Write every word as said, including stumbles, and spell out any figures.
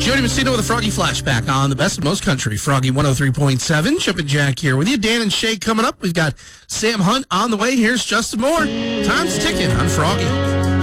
Jody Messina with a Froggy Flashback on the best of most country. Froggy one oh three point seven. Chip and Jack here with you. Dan and Shay coming up. We've got Sam Hunt on the way. Here's Justin Moore. Time's ticking on Froggy.